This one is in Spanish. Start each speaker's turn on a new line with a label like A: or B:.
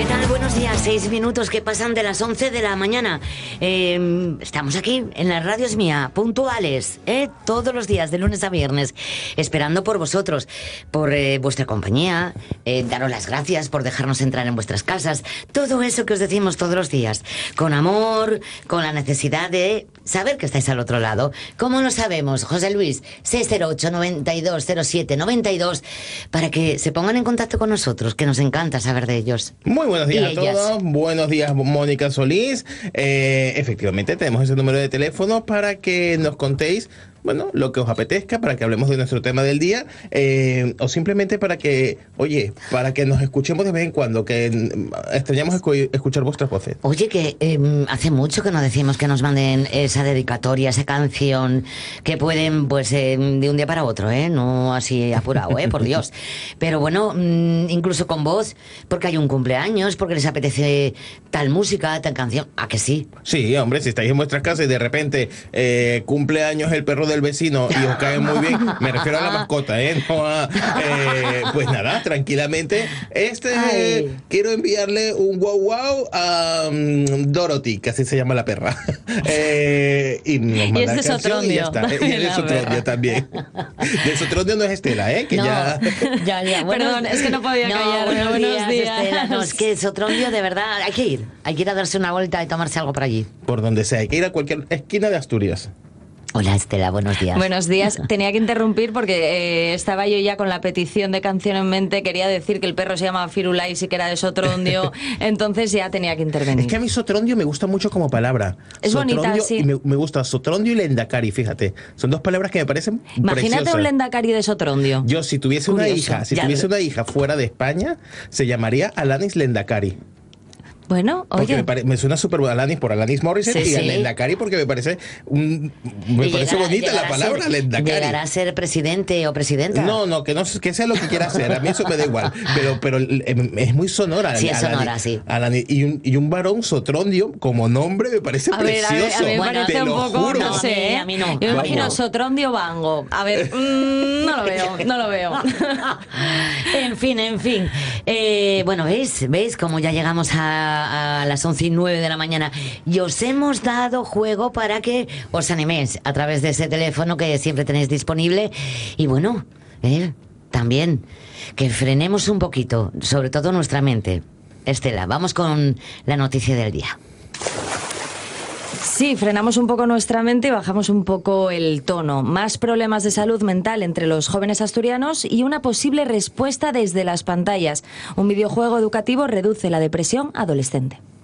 A: tal? Buenos días, 6 minutos que pasan de las 11 de la mañana. Estamos aquí en la radio es mía, puntuales, todos los días, de lunes a viernes, esperando por vosotros, por vuestra compañía, daros las gracias por dejarnos entrar en vuestras casas, todo eso que os decimos todos los días, con amor, con la necesidad de saber que estáis al otro lado. ¿Cómo lo sabemos? José Luis, 608-9207-92, para que se pongan en contacto con nosotros, que nos encanta saber de ellos.
B: Muy buenos días a todos. Buenos días, Mónica Solís. Efectivamente, tenemos ese número de teléfono para que nos contéis, bueno, lo que os apetezca, para que hablemos de nuestro tema del día, o simplemente para que, oye, para que nos escuchemos de vez en cuando, que extrañamos escuchar vuestras voces.
A: Oye, que hace mucho que no decimos que nos manden esa dedicatoria, esa canción, que pueden, pues, de un día para otro, no así apurado, por Dios. Pero bueno, incluso con voz, porque hay un cumpleaños, porque les apetece tal música, tal canción. ¿A que sí?
B: Sí, hombre, si estáis en vuestras casas y de repente cumpleaños el perro del vecino y os cae muy bien, me refiero a la mascota, no a, pues nada, tranquilamente, quiero enviarle un wow wow a Dorothy, que así se llama la perra, y nos manda
C: es de Sotrondio,
B: y ya está, y es de Sotrondio también. De Sotrondio no es Estela, que no,
A: ya. Bueno,
C: perdón, es que no podía callar.
A: Buenos días. Estela, no, es que Sotrondio, de verdad, hay que ir a darse una vuelta y tomarse algo por allí.
B: Por donde sea, hay que ir a cualquier esquina de Asturias.
A: Hola Estela, buenos días.
C: Buenos días. Tenía que interrumpir porque estaba yo ya con la petición de canción en mente. Quería decir que el perro se llama Firulais y que era de Sotrondio, entonces ya tenía que intervenir.
B: Es que a mí Sotrondio me gusta mucho como palabra.
C: Es
B: Sotrondio,
C: bonita, sí.
B: Y me gusta Sotrondio y Lendakari, fíjate. Son dos palabras que me parecen
C: Imagínate
B: preciosas.
C: un Lendakari de Sotrondio.
B: Yo, si tuviese una hija fuera de España, se llamaría Alanis Lendakari.
C: Bueno, oye.
B: Porque me suena súper Alanis por Alanis Morissette,
C: sí,
B: y a
C: sí.
B: Lendakari porque me parece bonita la palabra Lendakari.
A: ¿Llegará a ser presidente o presidenta?
B: No, que sea lo que quiera hacer, a mí eso me da igual, pero es muy sonora.
A: Sí, es sonora, sí.
B: Alanis, y un varón Sotrondio como nombre me parece precioso.
C: A ver, me parece un poco,
B: juro.
C: no sé,
A: a mí no.
C: Yo me imagino Sotrondio Bango. A ver, no lo veo.
A: En fin. Bueno, ¿veis cómo ya llegamos a las 11:09 de la mañana y os hemos dado juego para que os animéis a través de ese teléfono que siempre tenéis disponible? Y bueno, también que frenemos un poquito, sobre todo nuestra mente. Estela, vamos con la noticia del día.
C: Sí, frenamos un poco nuestra mente y bajamos un poco el tono. Más problemas de salud mental entre los jóvenes asturianos y una posible respuesta desde las pantallas. Un videojuego educativo reduce la depresión adolescente.